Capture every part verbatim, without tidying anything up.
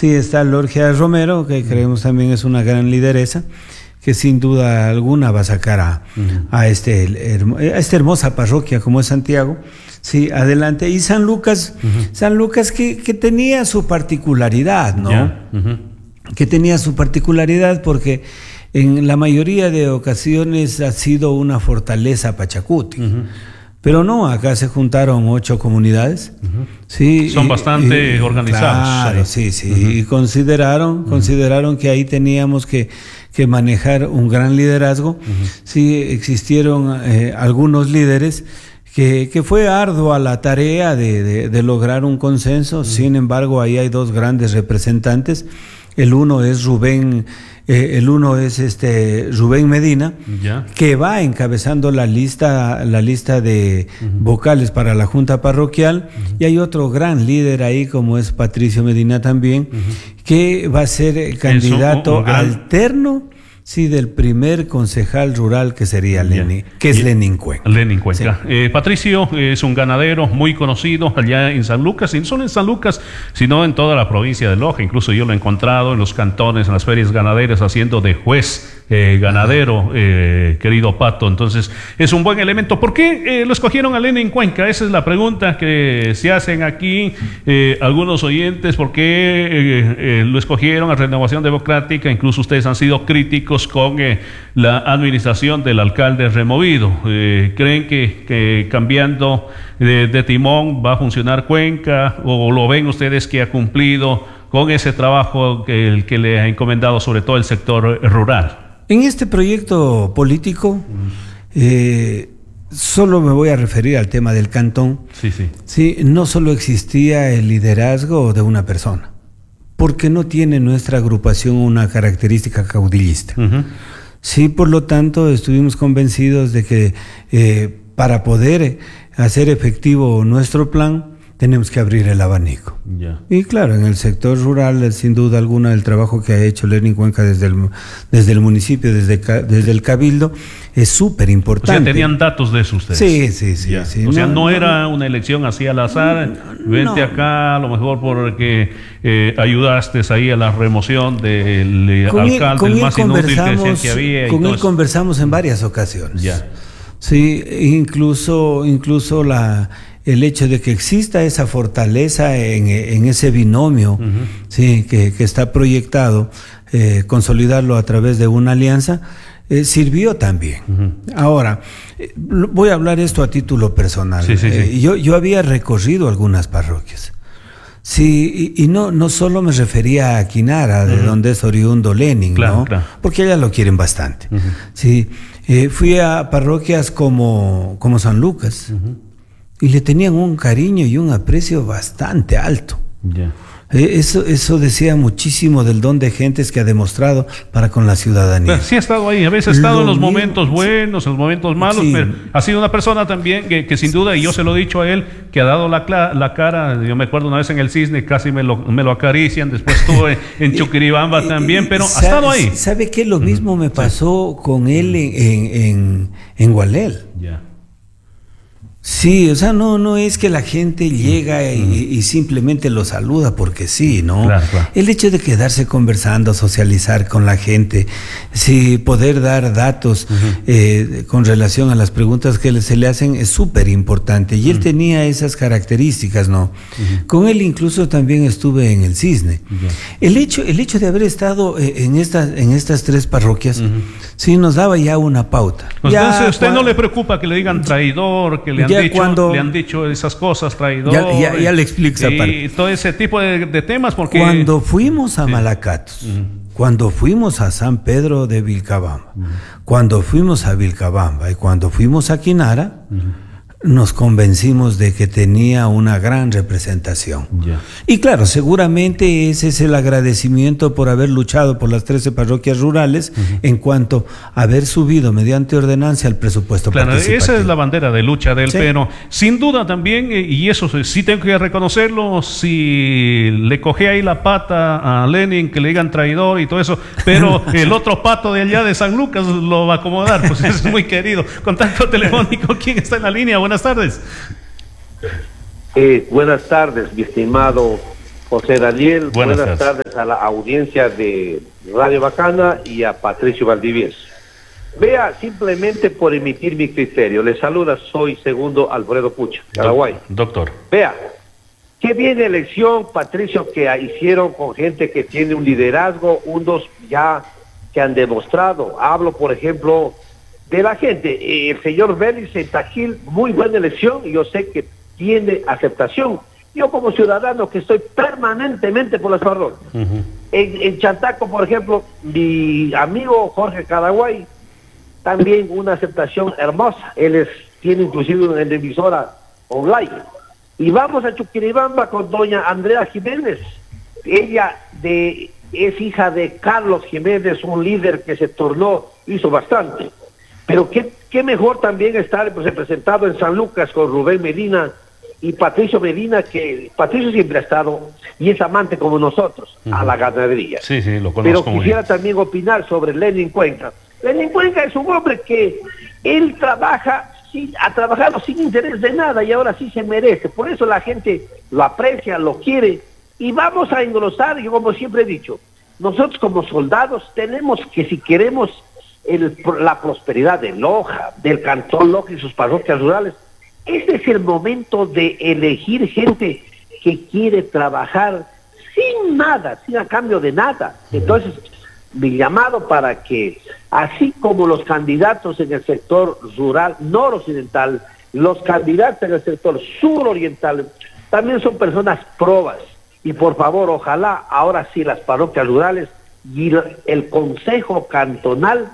Sí, está Lorgia Romero, que creemos también es una gran lideresa, que sin duda alguna va a sacar a, uh-huh. a, este, a esta hermosa parroquia como es Santiago, sí, adelante. Y San Lucas, uh-huh. San Lucas que, que tenía su particularidad, ¿no? Yeah. Uh-huh. Que tenía su particularidad porque en la mayoría de ocasiones ha sido una fortaleza Pachacuti. Uh-huh. Pero no, acá se juntaron ocho comunidades. Uh-huh. Sí, son bastante y, organizados. Claro, sí, sí. Uh-huh. Y consideraron, uh-huh. consideraron que ahí teníamos que, que manejar un gran liderazgo. Uh-huh. Sí, existieron eh, algunos líderes que, que fue ardua la tarea de, de, de lograr un consenso. Uh-huh. Sin embargo, ahí hay dos grandes representantes. El uno es Rubén, eh, el uno es este Rubén Medina, yeah. que va encabezando la lista, la lista de uh-huh. vocales para la Junta Parroquial, uh-huh. y hay otro gran líder ahí como es Patricio Medina también, uh-huh. que va a ser candidato un, un gran... alterno. Sí, del primer concejal rural que sería Lenin, que es Lenin Cuenca. Lenin Cuenca. Sí. Eh, Patricio es un ganadero muy conocido allá en San Lucas, y no solo en San Lucas, sino en toda la provincia de Loja. Incluso yo lo he encontrado en los cantones, en las ferias ganaderas, haciendo de juez eh, ganadero, eh, querido Pato. Entonces, es un buen elemento. ¿Por qué eh, lo escogieron a Lenin Cuenca? Esa es la pregunta que se hacen aquí eh, algunos oyentes. ¿Por qué eh, eh, lo escogieron a Renovación Democrática? Incluso ustedes han sido críticos con eh, la administración del alcalde removido. Eh, ¿Creen que, que cambiando de, de timón va a funcionar Cuenca, o lo ven ustedes que ha cumplido con ese trabajo que, el que le ha encomendado sobre todo el sector rural? En este proyecto político eh, solo me voy a referir al tema del cantón. Sí, sí. Sí, no solo existía el liderazgo de una persona, porque no tiene nuestra agrupación una característica caudillista. Uh-huh. Sí, por lo tanto, estuvimos convencidos de que eh, para poder hacer efectivo nuestro plan, tenemos que abrir el abanico. Yeah. Y claro, en el sector rural, sin duda alguna, el trabajo que ha hecho Lenin Cuenca desde el, desde el municipio, desde, desde el Cabildo, es súper importante. O sea, tenían datos de eso ustedes. Sí, sí, sí. Yeah. sí. O sea, no, no no era una elección así al azar, no, vente no. acá, a lo mejor porque eh, ayudaste ahí a la remoción del con alcalde, él, el más inútil que decían que había. Con y él conversamos en varias ocasiones. Yeah. Sí, incluso, incluso la... el hecho de que exista esa fortaleza en, en ese binomio, uh-huh. sí, que, que está proyectado, eh, consolidarlo a través de una alianza, eh, sirvió también. Uh-huh. Ahora, eh, voy a hablar esto a título personal. Sí, sí, sí. Eh, yo, yo había recorrido algunas parroquias. Sí, y, y no, no solo me refería a Quinara, de uh-huh. donde es oriundo Lenin, claro, ¿no? Claro. Porque allá lo quieren bastante. Uh-huh. Sí, eh, fui a parroquias como, como San Lucas. Uh-huh. Y le tenían un cariño y un aprecio bastante alto. Yeah. Eh, eso, eso decía muchísimo del don de gentes que ha demostrado para con la ciudadanía. Pero sí ha estado ahí, a veces ha estado Lo en los mío, momentos buenos, sí. en los momentos malos, sí. pero ha sido una persona también que, que sin duda, y yo se lo he dicho a él, que ha dado la, la cara. Yo me acuerdo una vez en el Cisne, casi me lo, me lo acarician, después estuvo en, en Chuquiribamba también, pero sabe, ha estado ahí. ¿Sabe qué? Lo mismo me pasó sí. con él en, en, en, en Gualel. Yeah. Sí, o sea, no, no es que la gente llega y, y simplemente lo saluda porque sí, ¿no? Claro, claro. El hecho de quedarse conversando, socializar con la gente, sí, poder dar datos uh-huh. eh, con relación a las preguntas que se le hacen es súper importante. Y él uh-huh. tenía esas características, ¿no? Uh-huh. Con él incluso también estuve en el Cisne. Uh-huh. El hecho, el hecho de haber estado en estas, en estas tres parroquias, uh-huh. sí nos daba ya una pauta. Pues ya, entonces, ¿usted cuando, no le preocupa que le digan traidor, que le han Dicho, cuando, le han dicho esas cosas, traidor? Ya, ya, ya le explico esa parte. Y todo ese tipo de, de temas, porque... Cuando fuimos a sí. Malacatos, uh-huh. cuando fuimos a San Pedro de Vilcabamba, uh-huh. cuando fuimos a Vilcabamba y cuando fuimos a Quinara, uh-huh. nos convencimos de que tenía una gran representación. Yeah. Y claro, seguramente ese es el agradecimiento por haber luchado por las trece parroquias rurales uh-huh. en cuanto a haber subido mediante ordenanza el presupuesto claro, participativo. Esa es la bandera de lucha del sí. pero sin duda también, y eso sí tengo que reconocerlo, si le cogí ahí la pata a Lenin, que le digan traidor y todo eso, pero el otro pato de allá de San Lucas lo va a acomodar, pues es muy querido. Contacto telefónico, ¿quién está en la línea? Buenas tardes. Eh, buenas tardes, mi estimado José Daniel, buenas, buenas tardes. tardes a la audiencia de Radio Bacana y a Patricio Valdivieso. Vea, simplemente por emitir mi criterio, le saluda, soy segundo Alfredo Pucha, Paraguay. Doctor. Vea, qué bien elección, Patricio, que hicieron con gente que tiene un liderazgo, unos ya que han demostrado. Hablo, por ejemplo, de la gente. El señor Vélez en Tajil, muy buena elección, y yo sé que tiene aceptación. Yo como ciudadano que estoy permanentemente por las parroquias. Uh-huh. En, en Chantaco, por ejemplo, mi amigo Jorge Cadaguay, también una aceptación hermosa. Él es, tiene inclusive una emisora online. Y vamos a Chuquiribamba con doña Andrea Jiménez. Ella de, es hija de Carlos Jiménez, un líder que se tornó, hizo bastante. Pero qué, qué mejor también estar representado en San Lucas con Rubén Medina y Patricio Medina, que Patricio siempre ha estado y es amante como nosotros uh-huh. a la ganadería. Sí, sí, lo conozco. Pero quisiera muy bien. también opinar sobre Lenin Cuenca. Lenin Cuenca es un hombre que él trabaja, sin, ha trabajado sin interés de nada y ahora sí se merece. Por eso la gente lo aprecia, lo quiere. Y vamos a engrosar, yo como siempre he dicho, nosotros como soldados tenemos que, si queremos el, la prosperidad de Loja, del Cantón Loja y sus parroquias rurales, este es el momento de elegir gente que quiere trabajar sin nada, sin a cambio de nada. Entonces, mi llamado para que, así como los candidatos en el sector rural noroccidental, los candidatos en el sector suroriental, también son personas probas. Y por favor, ojalá ahora sí las parroquias rurales y el Consejo Cantonal,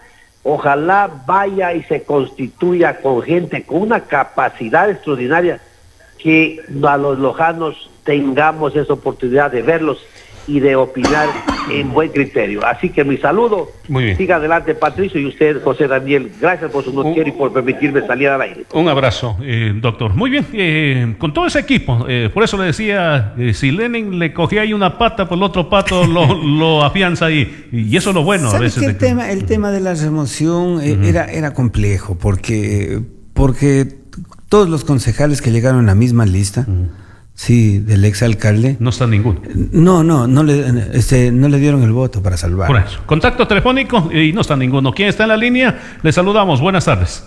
ojalá vaya y se constituya con gente con una capacidad extraordinaria, que a los lojanos tengamos esa oportunidad de verlos y de opinar en buen criterio. Así que mi saludo. Muy bien. Siga adelante, Patricio, y usted, José Daniel. Gracias por su noticiero y por permitirme salir al aire. Un abrazo, eh, doctor. Muy bien, eh, con todo ese equipo, eh, por eso le decía, eh, si Lenin le cogía ahí una pata, pues el otro pato lo, lo afianza ahí. Y eso es lo bueno. ¿Sabes a veces que el, de... tema, el tema de la remoción eh, uh-huh. era, era complejo? Porque, porque todos los concejales que llegaron a la misma lista... Uh-huh. Sí, del exalcalde. No está ninguno. No, no, no le, este, no le dieron el voto para salvar. Por eso. Contacto telefónico y no está ninguno. ¿Quién está en la línea? Le saludamos. Buenas tardes.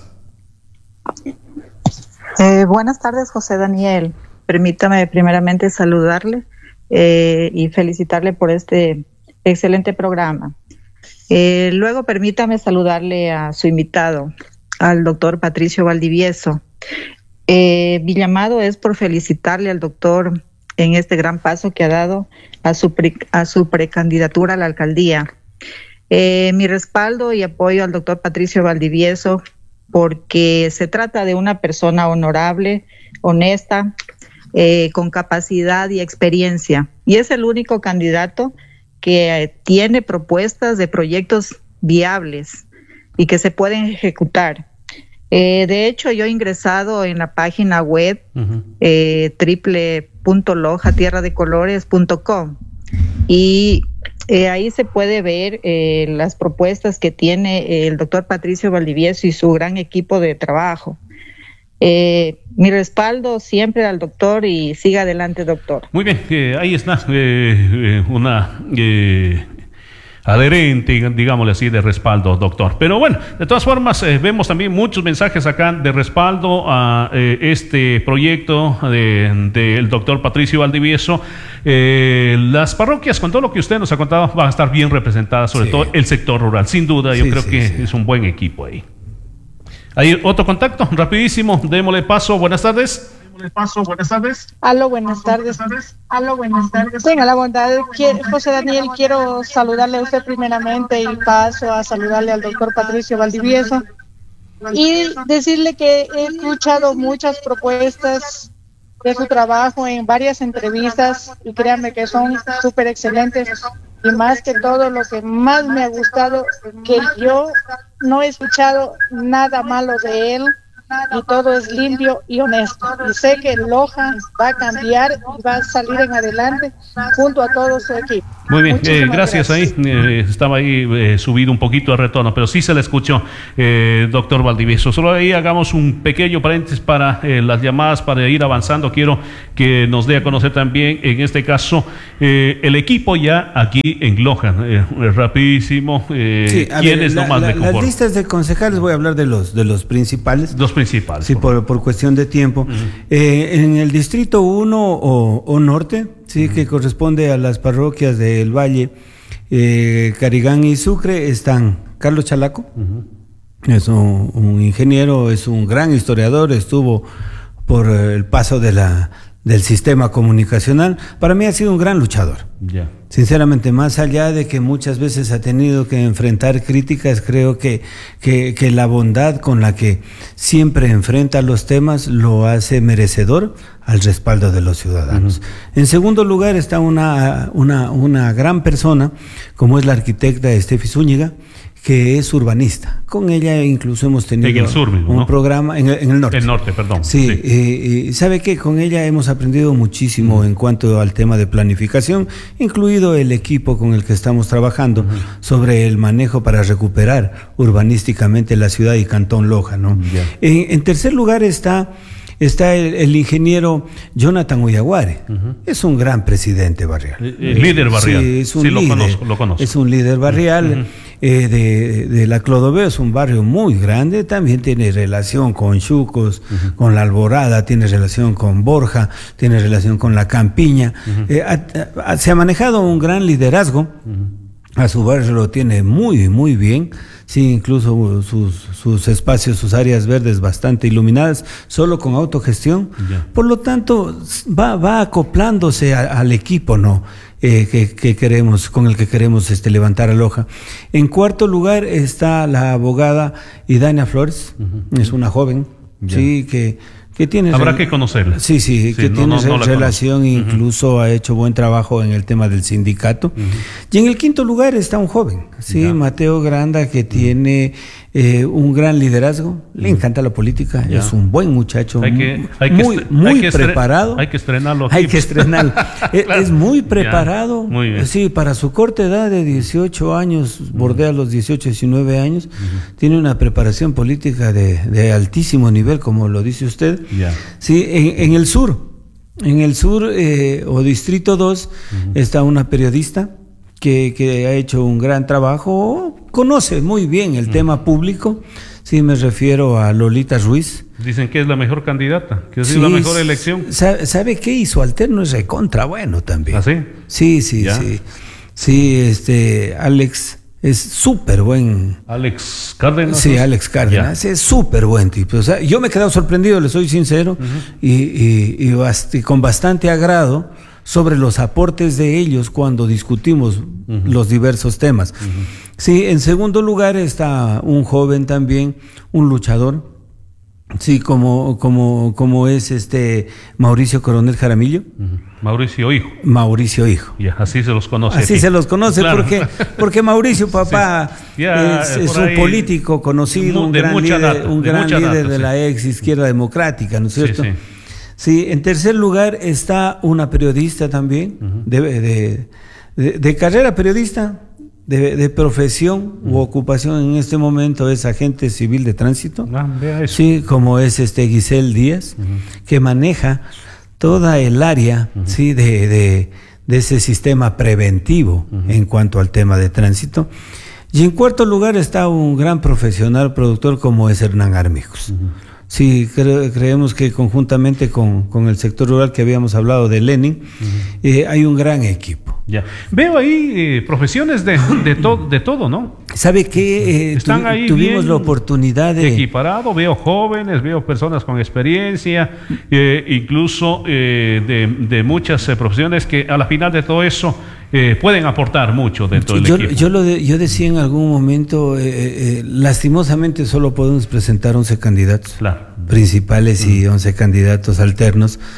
Eh, buenas tardes, José Daniel. Permítame primeramente saludarle eh, y felicitarle por este excelente programa. Eh, luego permítame saludarle a su invitado, al doctor Patricio Valdivieso. Eh, mi llamado es por felicitarle al doctor en este gran paso que ha dado a su, pre, a su precandidatura a la alcaldía. Eh, mi respaldo y apoyo al doctor Patricio Valdivieso, porque se trata de una persona honorable, honesta, eh, con capacidad y experiencia. Y es el único candidato que eh, tiene propuestas de proyectos viables y que se pueden ejecutar. Eh, de hecho, yo he ingresado en la página web uh-huh. eh, triple punto loja tierra de colores punto com y eh, ahí se puede ver eh, las propuestas que tiene el doctor Patricio Valdivieso y su gran equipo de trabajo. Eh, mi respaldo siempre al doctor y siga adelante, doctor. Muy bien, eh, ahí está eh, eh, una... Eh... adherente, digámosle así, de respaldo, doctor. Pero bueno, de todas formas, eh, vemos también muchos mensajes acá de respaldo a eh, este proyecto del de, de doctor Patricio Valdivieso. Eh, las parroquias, con todo lo que usted nos ha contado, van a estar bien representadas, sobre sí. todo el sector rural. Sin duda, yo sí, creo sí, que sí. es un buen equipo ahí. Hay otro contacto, rapidísimo, démosle paso. Buenas tardes. Paso, buenas tardes. Aló, buenas tardes. Aló, buenas tardes. Tenga la bondad, quiero, José Daniel, quiero saludarle a usted primeramente y paso a saludarle al doctor Patricio Valdivieso y decirle que he escuchado muchas propuestas de su trabajo en varias entrevistas y créanme que son súper excelentes, y más que todo lo que más me ha gustado, que yo no he escuchado nada malo de él, y todo es limpio y honesto. Y sé que Loja va a cambiar y va a salir en adelante junto a todo su equipo. Muy bien, eh, gracias, gracias. ahí. Eh, estaba ahí eh, subido un poquito el retorno, pero sí se le escuchó, eh, doctor Valdivieso. Solo ahí hagamos un pequeño paréntesis para eh, las llamadas, para ir avanzando. Quiero que nos dé a conocer también, en este caso, eh, el equipo ya aquí en Loja. Eh, rapidísimo, eh, Sí, a ¿quiénes ver, la, nomás la, le conforman? las listas de concejales, voy a hablar de los de los principales. Los principales. Sí, por, por cuestión de tiempo. Uh-huh. eh, en el distrito uno o, o norte, sí, uh-huh. que corresponde a las parroquias del Valle, eh, Carigán y Sucre, están Carlos Chalaco, uh-huh. es un, un ingeniero, es un gran historiador, estuvo por el paso de la del sistema comunicacional. Para mí ha sido un gran luchador. Yeah. Sinceramente, más allá de que muchas veces ha tenido que enfrentar críticas, creo que, que, que la bondad con la que siempre enfrenta los temas lo hace merecedor al respaldo de los ciudadanos. Uh-huh. En segundo lugar está una, una, una gran persona, como es la arquitecta Estefi Zúñiga, que es urbanista. Con ella incluso hemos tenido en el sur mismo, un ¿no? programa, en el, en el norte. El norte, perdón. Sí, sí. Eh, eh, ¿sabe qué? Con ella hemos aprendido muchísimo uh-huh. en cuanto al tema de planificación, incluido el equipo con el que estamos trabajando uh-huh. sobre el manejo para recuperar urbanísticamente la ciudad y Cantón Loja, ¿no? Yeah. En, en tercer lugar está... Está el, el ingeniero Jonathan Uyaguare. Uh-huh. Es un gran presidente barrial. El, el líder barrial. Sí, es un sí, líder. Lo conozco, lo conozco. Es un líder barrial. Uh-huh. eh, de, de la Clodoveo, es un barrio muy grande. También tiene relación con Chucos, uh-huh. con La Alborada, tiene relación con Borja, tiene relación con La Campiña. Uh-huh. eh, a, a, se ha manejado un gran liderazgo. Uh-huh. A su barrio lo tiene muy, muy bien. Sí, incluso sus, sus espacios, sus áreas verdes bastante iluminadas, solo con autogestión. Yeah. Por lo tanto, va, va acoplándose a, al equipo, ¿no? Eh, que, que queremos, con el que queremos este, levantar a Loja. En cuarto lugar está la abogada Idania Flores, uh-huh. es una joven, yeah. sí, que, que tiene... Habrá que conocerla. Sí, sí, sí, que no, tiene no, no relación, incluso uh-huh. ha hecho buen trabajo en el tema del sindicato. Uh-huh. Y en el quinto lugar está un joven, sí, yeah. Mateo Granda, que uh-huh. tiene eh, un gran liderazgo, le uh-huh. encanta la política, yeah. es un buen muchacho, hay que, hay que muy, muy hay que preparado. Hay que estrenarlo aquí. Hay que estrenarlo. Claro. Es muy preparado, yeah. muy bien. Sí, para su corta edad de dieciocho años, uh-huh. bordea los dieciocho, diecinueve años, uh-huh. tiene una preparación política de, de altísimo nivel, como lo dice usted. Yeah. Sí, en, en el sur, en el sur eh, o distrito dos uh-huh. está una periodista que, que ha hecho un gran trabajo, conoce muy bien el uh-huh. tema público. Sí, me refiero a Lolita Ruiz. Dicen que es la mejor candidata, que ha sido sí, la mejor elección. ¿Sabe, sabe qué hizo? Alterno es recontra bueno también. ¿Ah, sí? Sí, sí, ¿ya? sí. Sí, este, Alex es súper buen. Alex Cárdenas. Sí, Alex Cárdenas, ya. Es súper buen tipo. O sea, yo me he quedado sorprendido, le soy sincero, uh-huh. y, y, y, bast- y con bastante agrado sobre los aportes de ellos cuando discutimos uh-huh. los diversos temas. Uh-huh. Sí, en segundo lugar está un joven también, un luchador. Sí, como, como, como es este Mauricio Coronel Jaramillo. Uh-huh. Mauricio Hijo. Mauricio Hijo. Ya, así se los conoce. Así aquí. se los conoce, claro. porque, porque Mauricio, papá, sí. ya, es, es un político conocido, de, un gran líder, data, un gran líder data, de sí. la ex izquierda democrática, ¿no es cierto? Sí, sí. Sí, en tercer lugar está una periodista también, uh-huh. de, de, de, de carrera periodista. De, de profesión uh-huh. u ocupación en este momento es agente civil de tránsito, ah, vea eso. Sí, como es este Giselle Díaz, uh-huh. que maneja toda el área uh-huh. sí, de, de, de ese sistema preventivo uh-huh. en cuanto al tema de tránsito. Y en cuarto lugar está un gran profesional productor como es Hernán Armijos. Uh-huh. Sí, cre- creemos que conjuntamente con, con el sector rural que habíamos hablado de Lenin, uh-huh. eh, hay un gran equipo. Ya. Veo ahí eh, profesiones de, de, to- de todo, ¿no? ¿Sabe qué? Eh, Están tu- ahí tuvimos bien la oportunidad de... equiparado, veo jóvenes, veo personas con experiencia, eh, incluso eh, de, de muchas eh, profesiones que a la final de todo eso eh, pueden aportar mucho dentro del yo, equipo. Yo, lo de, yo decía en algún momento, eh, eh, lastimosamente solo podemos presentar once candidatos claro. principales uh-huh. y once candidatos alternos,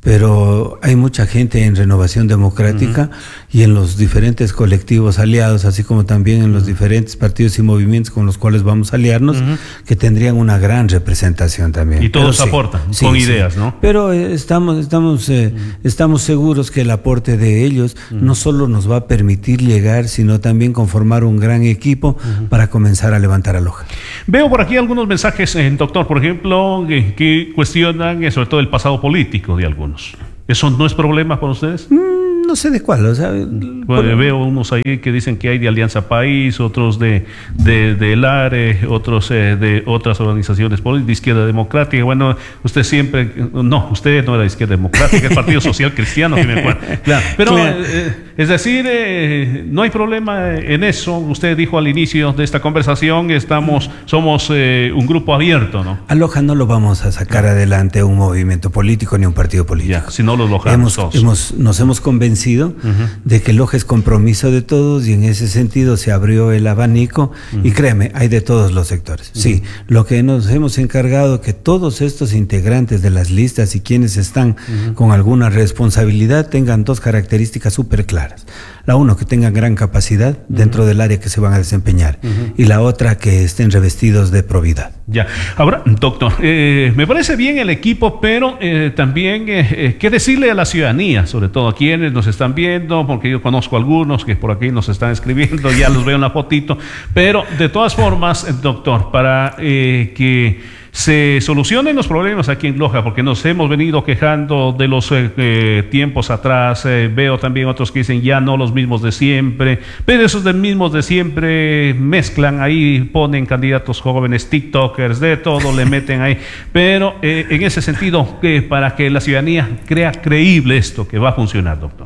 pero hay mucha gente en Renovación Democrática uh-huh. y en los diferentes colectivos aliados, así como también en los uh-huh. diferentes partidos y movimientos con los cuales vamos a aliarnos, uh-huh. que tendrían una gran representación también. Y todos pero aportan sí, con sí, ideas, sí. ¿no? Pero eh, estamos, estamos, eh, uh-huh. estamos seguros que el aporte de ellos uh-huh. no solo nos va a permitir llegar, sino también conformar un gran equipo uh-huh. para comenzar a levantar a Loja. Veo por aquí algunos mensajes, eh, doctor, por ejemplo, que, que cuestionan eh, sobre todo el pasado político de algunos. ¿Eso no es problema para ustedes? Mm, no sé de cuál. O sea, bueno, por... Veo unos ahí que dicen que hay de Alianza País, otros de, de, de LARE, otros eh, de otras organizaciones de izquierda democrática. Bueno, usted siempre... No, usted no era de izquierda democrática, el Partido Social Cristiano, que me acuerdo. Claro, pero, claro. Eh, es decir, eh, no hay problema en eso. Usted dijo al inicio de esta conversación, estamos, somos eh, un grupo abierto, ¿no? A Loja no lo vamos a sacar claro. adelante un movimiento político ni un partido político. Ya, si no lo logramos hemos, hemos, nos hemos convencido uh-huh. de que Loja es compromiso de todos y en ese sentido se abrió el abanico uh-huh. y créeme, hay de todos los sectores. Uh-huh. Sí, lo que nos hemos encargado que todos estos integrantes de las listas y quienes están uh-huh. con alguna responsabilidad tengan dos características súper claras. La uno, que tengan gran capacidad uh-huh. dentro del área que se van a desempeñar uh-huh. y la otra, que estén revestidos de probidad. Ya, ahora, doctor, eh, me parece bien el equipo, pero eh, también eh, eh, qué decirle a la ciudadanía, sobre todo a quienes nos están viendo, porque yo conozco algunos que por aquí nos están escribiendo, ya los veo en la fotito, pero de todas formas, doctor, para eh, que se solucionen los problemas aquí en Loja, porque nos hemos venido quejando de los eh, eh, tiempos atrás, eh, veo también otros que dicen ya no los mismos de siempre, pero esos de mismos de siempre mezclan ahí, ponen candidatos jóvenes, tiktokers, de todo le meten ahí, pero eh, en ese sentido, eh, para que la ciudadanía crea creíble esto, que va a funcionar, doctor.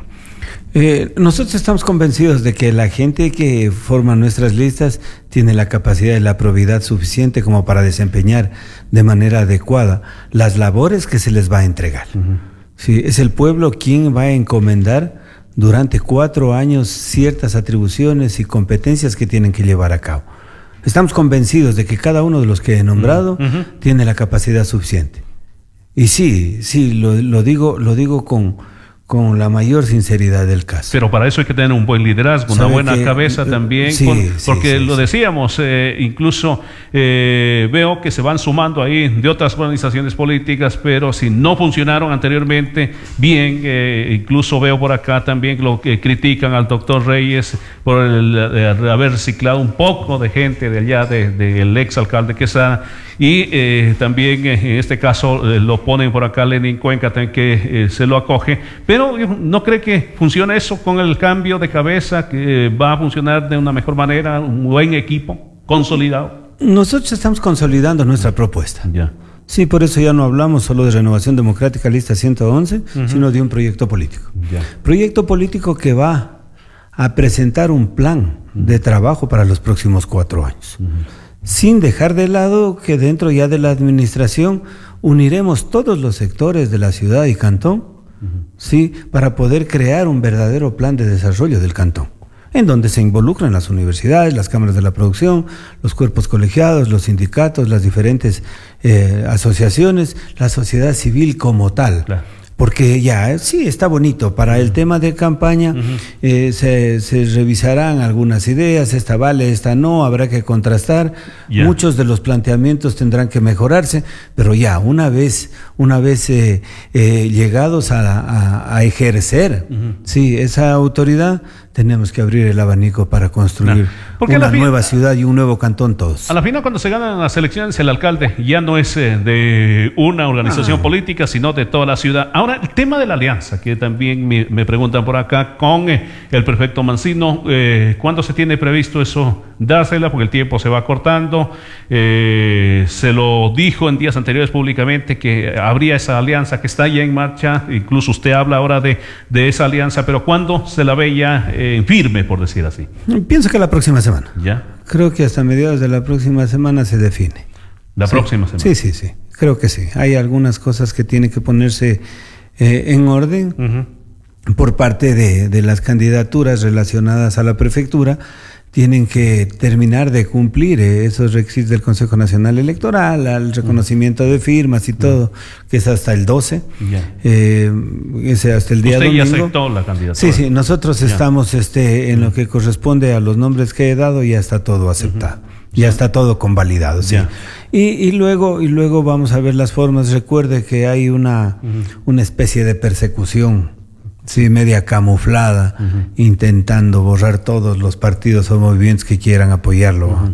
Eh, nosotros estamos convencidos de que la gente que forma nuestras listas tiene la capacidad y la probidad suficiente como para desempeñar de manera adecuada las labores que se les va a entregar. Uh-huh. Sí, es el pueblo quien va a encomendar durante cuatro años ciertas atribuciones y competencias que tienen que llevar a cabo. Estamos convencidos de que cada uno de los que he nombrado uh-huh. tiene la capacidad suficiente. Y sí, sí, lo, lo digo, lo digo con... con la mayor sinceridad del caso. Pero para eso hay que tener un buen liderazgo, una buena que, cabeza también, sí, por, sí, porque sí, lo sí. decíamos, eh, incluso eh, veo que se van sumando ahí de otras organizaciones políticas, pero si no funcionaron anteriormente bien, eh, incluso veo por acá también lo que critican al doctor Reyes por el, el haber reciclado un poco de gente de allá, del de, de ex alcalde Quesada, y eh, también eh, en este caso eh, lo ponen por acá Lenin Cuenca, también que eh, se lo acoge, pero Pero ¿no cree que funciona eso con el cambio de cabeza, que va a funcionar de una mejor manera, un buen equipo consolidado? Nosotros estamos consolidando nuestra propuesta. Ya. Sí, por eso ya no hablamos solo de Renovación Democrática Lista ciento once, uh-huh. sino de un proyecto político. Ya. Proyecto político que va a presentar un plan uh-huh. de trabajo para los próximos cuatro años. Uh-huh. Sin dejar de lado que dentro ya de la administración uniremos todos los sectores de la ciudad y cantón, Uh-huh. sí, para poder crear un verdadero plan de desarrollo del cantón, en donde se involucran las universidades, las cámaras de la producción, los cuerpos colegiados, los sindicatos, las diferentes eh, asociaciones, la sociedad civil como tal. Claro. Porque ya, sí, está bonito. Para uh-huh. el tema de campaña uh-huh. eh, se, se revisarán algunas ideas, esta vale, esta no, habrá que contrastar. Yeah. Muchos de los planteamientos tendrán que mejorarse, pero ya, una vez, una vez eh, eh, llegados a, a, a ejercer uh-huh. sí, esa autoridad, tenemos que abrir el abanico para construir no, una fin, nueva ciudad y un nuevo cantón todos. A la final, cuando se ganan las elecciones, el alcalde ya no es eh, de una organización ah. política, sino de toda la ciudad. Ahora, el tema de la alianza, que también me, me preguntan por acá, con eh, el prefecto Mancino, eh, ¿cuándo se tiene previsto eso dársela? Porque el tiempo se va cortando. Eh, se lo dijo en días anteriores públicamente que habría esa alianza que está ya en marcha. Incluso usted habla ahora de, de esa alianza, pero ¿cuándo se la ve ya eh, firme, por decir así? Pienso que la próxima semana. ¿Ya? Creo que hasta mediados de la próxima semana se define. ¿La sí. próxima semana? Sí, sí, sí. Creo que sí. Hay algunas cosas que tienen que ponerse eh, en orden uh-huh. por parte de, de las candidaturas relacionadas a la prefectura, tienen que terminar de cumplir esos requisitos del Consejo Nacional Electoral, al reconocimiento de firmas y todo, que es hasta el doce, yeah. eh, ese hasta el día ¿Usted domingo. ya aceptó la candidatura? Sí, sí, nosotros yeah. estamos este, en lo que corresponde a los nombres que he dado, ya está todo aceptado. Uh-huh. Ya está todo convalidado, sí. Yeah. Y, y luego y luego vamos a ver las formas. Recuerde que hay una, uh-huh. una especie de persecución, sí, media camuflada, uh-huh. intentando borrar todos los partidos o movimientos que quieran apoyarlo uh-huh.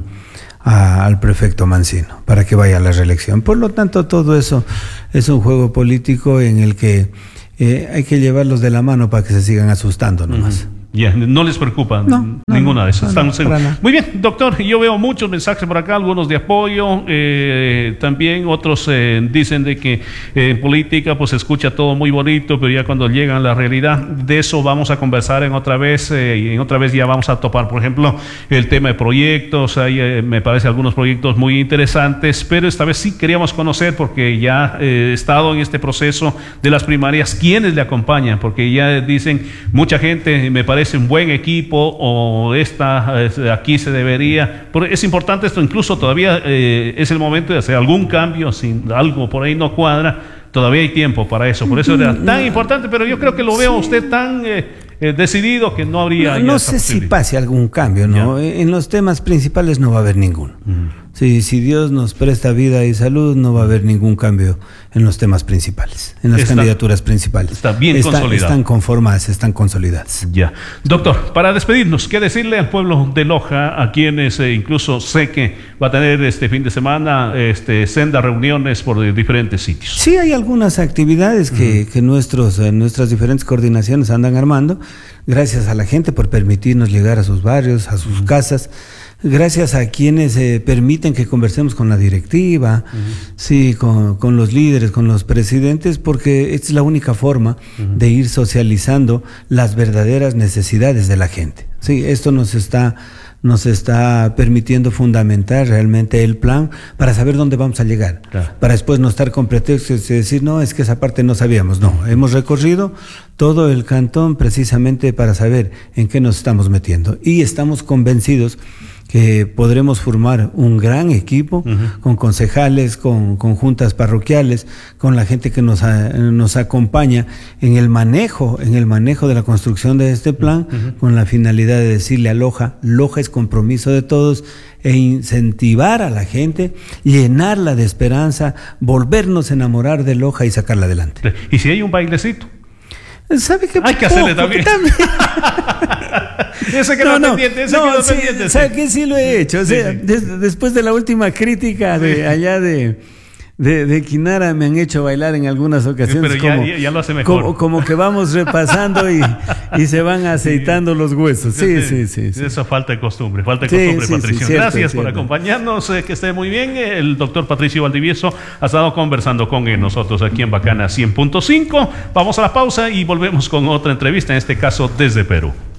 a, al prefecto Mancino para que vaya a la reelección. Por lo tanto, todo eso es un juego político en el que eh, hay que llevarlos de la mano para que se sigan asustando nomás. Uh-huh. Ya, yeah, no les preocupa no, ninguna no, de esas. No, no, no. Muy bien, doctor, yo veo muchos mensajes por acá, algunos de apoyo, eh, también otros eh, dicen de que eh, en política pues se escucha todo muy bonito, pero ya cuando llegan a la realidad, de eso vamos a conversar en otra vez, eh, y en otra vez ya vamos a topar, por ejemplo, el tema de proyectos. Hay, eh, me parece, algunos proyectos muy interesantes, pero esta vez sí queríamos conocer, porque ya eh, he estado en este proceso de las primarias, quiénes le acompañan, porque ya dicen mucha gente, me parece un buen equipo, o esta aquí se debería, pero es importante esto, incluso todavía eh, es el momento de hacer algún cambio, si algo por ahí no cuadra, todavía hay tiempo para eso, por eso era tan importante, pero yo creo que lo veo usted tan eh, eh, decidido que no habría... No, no sé si pase algún cambio, ¿no? Ya. En los temas principales no va a haber ninguno. Uh-huh. Sí, si Dios nos presta vida y salud, no va a haber ningún cambio en los temas principales, en las está, candidaturas principales. Está bien está, consolidado. Están conformadas, están consolidadas. Ya. Doctor, para despedirnos, ¿qué decirle al pueblo de Loja, a quienes eh, incluso sé que va a tener este fin de semana este, sendas reuniones por diferentes sitios? Sí, hay algunas actividades que, uh-huh. que nuestros, eh, nuestras diferentes coordinaciones andan armando. Gracias a la gente por permitirnos llegar a sus barrios, a sus uh-huh. casas. Gracias a quienes eh, permiten que conversemos con la directiva, uh-huh. sí, con, con los líderes, con los presidentes, porque es la única forma uh-huh. de ir socializando las verdaderas necesidades de la gente. Sí, esto nos está, nos está permitiendo fundamentar realmente el plan para saber dónde vamos a llegar, claro. para después no estar con pretextos y decir, no, es que esa parte no sabíamos. No, hemos recorrido todo el cantón precisamente para saber en qué nos estamos metiendo, y estamos convencidos que podremos formar un gran equipo uh-huh. con concejales, con, con juntas parroquiales, con la gente que nos, a, nos acompaña en el manejo, en el manejo de la construcción de este plan, uh-huh. con la finalidad de decirle a Loja, Loja es compromiso de todos, e incentivar a la gente, llenarla de esperanza, volvernos a enamorar de Loja y sacarla adelante. ¿Y si hay un bailecito? ¿Sabe qué? Hay que hacerle también. Ese quedó no, pendiente, ese no, quedó sí, pendiente. ¿Sabe qué? Sí lo he hecho. O sea, sí, sí. Des, después de la última crítica de sí. allá de, de, de Quinara, me han hecho bailar en algunas ocasiones. Pero como, ya, ya lo hace mejor. Como, como que vamos repasando y, y se van aceitando sí. los huesos. Sí, sí, sí. sí, sí. Eso falta de costumbre, falta de costumbre, sí, Patricio. Sí, cierto, Gracias cierto. por acompañarnos, eh, que esté muy bien. El doctor Patricio Valdivieso ha estado conversando con nosotros aquí en Bacana cien punto cinco. Vamos a la pausa y volvemos con otra entrevista, en este caso desde Perú.